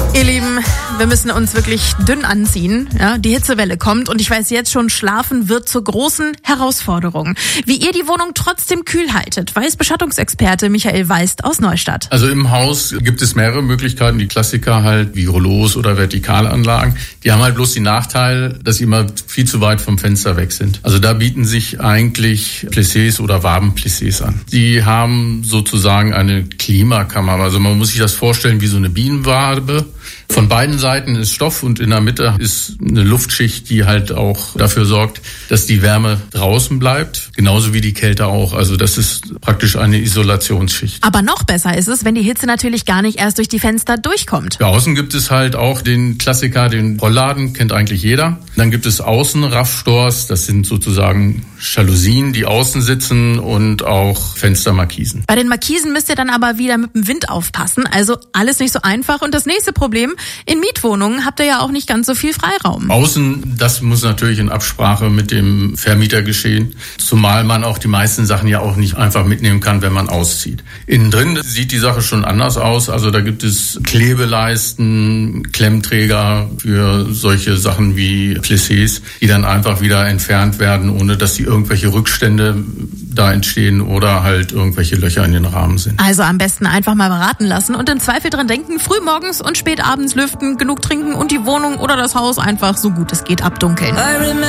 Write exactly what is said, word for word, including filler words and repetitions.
Ihr Lieben, wir müssen uns wirklich dünn anziehen. Ja, die Hitzewelle kommt und ich weiß jetzt schon, Schlafen wird zur großen Herausforderung. Wie ihr die Wohnung trotzdem kühl haltet, weiß Beschattungsexperte Michael Weist aus Neustadt. Also im Haus gibt es mehrere Möglichkeiten. Die Klassiker halt wie Rollos oder Vertikalanlagen. Die haben halt bloß den Nachteil, dass sie immer viel zu weit vom Fenster weg sind. Also da bieten sich eigentlich Plissés oder Wabenplissés an. Die haben sozusagen eine Klimakammer. Also man muss sich das vorstellen wie so eine Bienenwabe. Von beiden Seiten ist Stoff und in der Mitte ist eine Luftschicht, die halt auch dafür sorgt, dass die Wärme draußen bleibt, genauso wie die Kälte auch. Also das ist praktisch eine Isolationsschicht. Aber noch besser ist es, wenn die Hitze natürlich gar nicht erst durch die Fenster durchkommt. Ja, außen gibt es halt auch den Klassiker, den Rollladen, kennt eigentlich jeder. Dann gibt es Außenraffstores, das sind sozusagen Jalousien, die außen sitzen und auch Fenstermarkisen. Bei den Markisen müsst ihr dann aber wieder mit dem Wind aufpassen, also alles nicht so einfach. Und das nächste Problem, in Mietwohnungen habt ihr ja auch nicht ganz so viel Freiraum. Außen, das muss natürlich in Absprache mit dem Vermieter geschehen, zumal man auch die meisten Sachen ja auch nicht einfach mitnehmen kann, wenn man auszieht. Innen drin sieht die Sache schon anders aus, also da gibt es Klebeleisten, Klemmträger für solche Sachen wie Plissés, die dann einfach wieder entfernt werden, ohne dass die irgendwelche Rückstände da entstehen oder halt irgendwelche Löcher in den Rahmen sind. Also am besten einfach mal beraten lassen und im Zweifel dran denken, frühmorgens und spät abends lüften, genug trinken und die Wohnung oder das Haus einfach so gut es geht abdunkeln.